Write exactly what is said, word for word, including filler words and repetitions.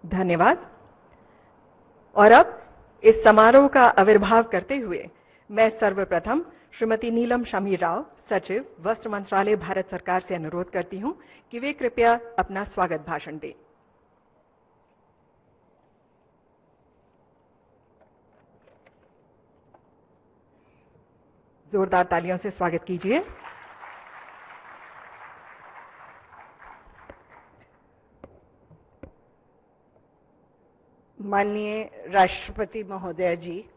धन्यवाद। और अब इस समारोह का आविर्भाव करते हुए मैं सर्वप्रथम श्रीमती नीलम शमी राव, सचिव, वस्त्र मंत्रालय, भारत सरकार से अनुरोध करती हूं कि वे कृपया अपना स्वागत भाषण दें। जोरदार तालियों से स्वागत कीजिए। माननीय राष्ट्रपति महोदया जी,